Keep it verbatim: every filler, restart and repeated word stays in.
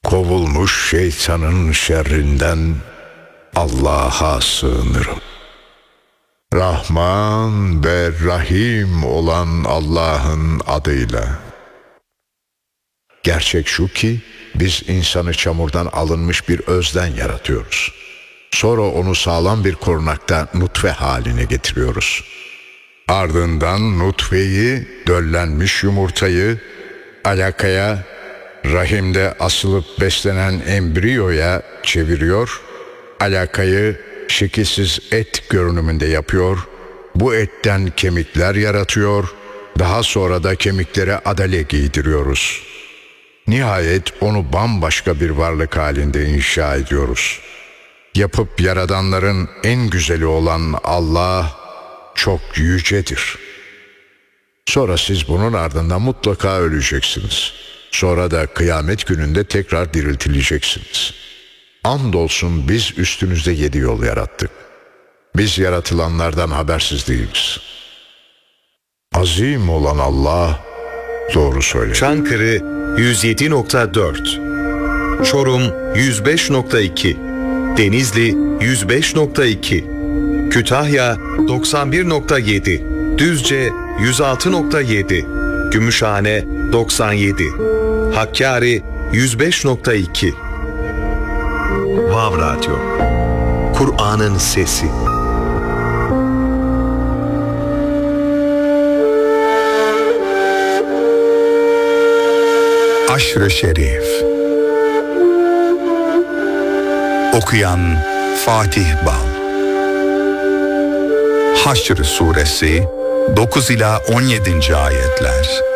kovulmuş şeytanın şerrinden Allah'a sığınırım. Rahman ve Rahim olan Allah'ın adıyla. Gerçek şu ki biz insanı çamurdan alınmış bir özden yaratıyoruz. Sonra onu sağlam bir korunakta nutfe haline getiriyoruz. Ardından nutfeyi, döllenmiş yumurtayı, alakaya, rahimde asılıp beslenen embriyoya çeviriyor, alakayı şekilsiz et görünümünde yapıyor, bu etten kemikler yaratıyor, daha sonra da kemiklere adale giydiriyoruz. Nihayet onu bambaşka bir varlık halinde inşa ediyoruz. Yapıp yaradanların en güzeli olan Allah çok yücedir. Sonra siz bunun ardından mutlaka öleceksiniz. Sonra da kıyamet gününde tekrar diriltileceksiniz. Andolsun biz üstünüzde yedi yol yarattık. Biz yaratılanlardan habersiz değiliz. Azim olan Allah doğru söyledi. Çankırı yüz yedi nokta dört, Çorum yüz beş nokta iki, Denizli yüz beş nokta iki, Kütahya doksan bir nokta yedi, Düzce yüz altı nokta yedi, Gümüşhane doksan yedi, Hakkari yüz beş nokta iki. Vav Radyo, Kur'an'ın sesi. Aşr-ı Şerif. Okuyan Fatih Bal. Haşr Suresi dokuz ila on yedinci ayetler.